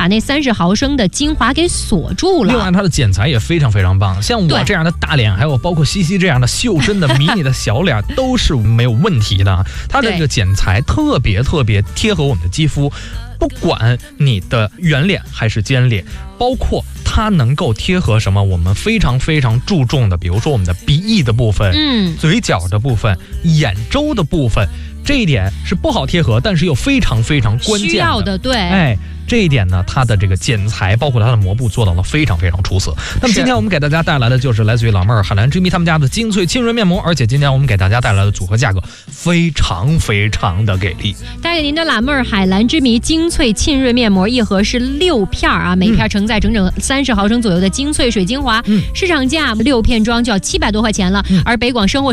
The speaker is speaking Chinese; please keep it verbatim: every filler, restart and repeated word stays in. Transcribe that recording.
把那三十毫升的精华给锁住了。 另外，它的剪裁也非常非常棒，像我这样的大脸，还有包括西西这样的秀身的迷你的小脸，都是没有问题的。它的这个剪裁特别特别贴合我们的肌肤，不管你的圆脸还是尖脸，包括它能够贴合什么我们非常非常注重的，比如说我们的鼻翼的部分， 嗯， 嘴角的部分，眼周的部分，这一点是不好贴合，但是又非常非常关键的， 需要的，对， 哎。这一点呢，它的这个剪裁，包括它的膜布做到了非常非常出色。那么今天我们给大家带来的就是来自于老妹儿海蓝之谜他们家的精粹沁润面膜，而且今天我们给大家带来的组合价格非常非常的给力。 带给您的老妹儿海蓝之谜精粹沁润面膜一盒是六片啊，每片承载整整三十毫升左右的精粹水精华，嗯、市场价六片装就要七百多块钱了，嗯、而北广生活